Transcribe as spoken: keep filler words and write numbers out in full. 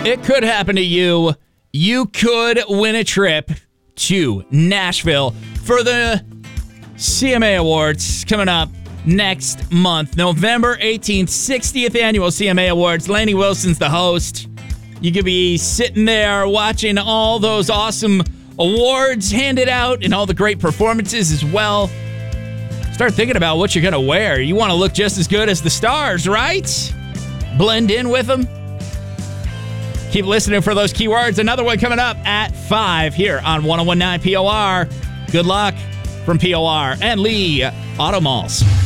It could happen to you. You could win a trip to Nashville for the C M A Awards coming up next month, November eighteenth, sixtieth Annual C M A Awards. Lainey Wilson's the host. You could be sitting there watching all those awesome awards handed out and all the great performances as well. Start thinking about what you're going to wear. You want to look just as good as the stars, right? Blend in with them. Keep listening for those keywords. Another one coming up at five here on one oh one point nine P O R. Good luck from P O R and Lee Auto Malls.